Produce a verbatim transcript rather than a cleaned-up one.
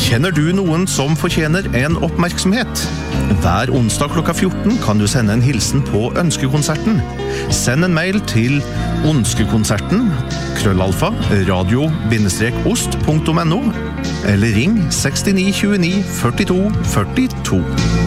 Kjenner du noen som fortjener en oppmerksomhet? Hver onsdag klokka fjorten kan du sende en hilsen på Ønskekonserten. Send en mail til ønskekonserten krøllalfa radio-ost punktum no eller ring seks ni to ni førtito førtito.